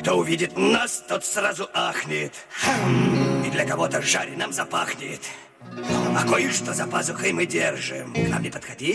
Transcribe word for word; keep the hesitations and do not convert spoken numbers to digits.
Кто увидит нас, тот сразу ахнет. И для кого-то жареным запахнет. А кое-что за пазухой мы держим. К нам не подходи.